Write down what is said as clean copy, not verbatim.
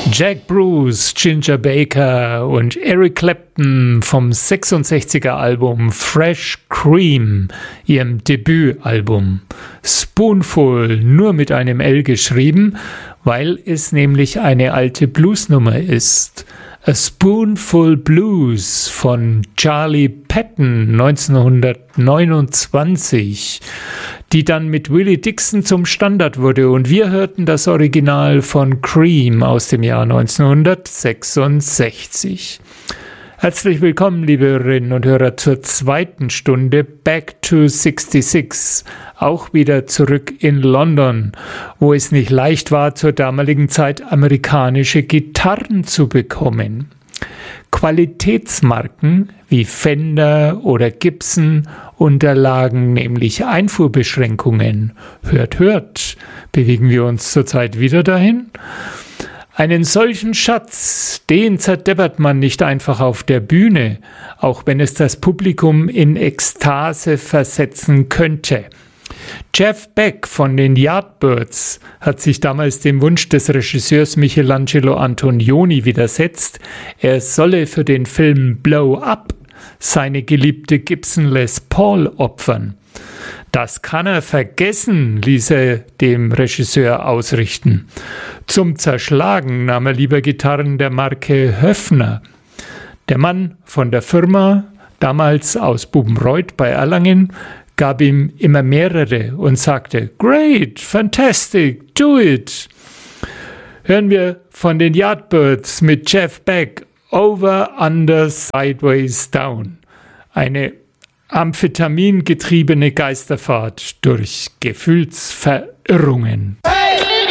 Jack Bruce, Ginger Baker und Eric Clapton vom 66er Album Fresh Cream, ihrem Debütalbum. Spoonful, nur mit einem L geschrieben, weil es nämlich eine alte Bluesnummer ist. A Spoonful Blues von Charlie Patton 1929, die dann mit Willie Dixon zum Standard wurde, und wir hörten das Original von Cream aus dem Jahr 1966. Herzlich willkommen, liebe Hörerinnen und Hörer, zur zweiten Stunde Back to 66, auch wieder zurück in London, wo es nicht leicht war, zur damaligen Zeit amerikanische Gitarren zu bekommen. Qualitätsmarken wie Fender oder Gibson unterlagen nämlich Einfuhrbeschränkungen. Hört, hört, bewegen wir uns zurzeit wieder dahin? Einen solchen Schatz, den zerdeppert man nicht einfach auf der Bühne, auch wenn es das Publikum in Ekstase versetzen könnte. Jeff Beck von den Yardbirds hat sich damals dem Wunsch des Regisseurs Michelangelo Antonioni widersetzt, er solle für den Film Blow Up seine geliebte Gibson Les Paul opfern. Das kann er vergessen, ließ er dem Regisseur ausrichten. Zum Zerschlagen nahm er lieber Gitarren der Marke Höfner. Der Mann von der Firma, damals aus Bubenreuth bei Erlangen, gab ihm immer mehrere und sagte, "Great, fantastic, do it." Hören wir von den Yardbirds mit Jeff Beck, Over, Under, Sideways, Down. Eine amphetamingetriebene Geisterfahrt durch Gefühlsverirrungen. Hey!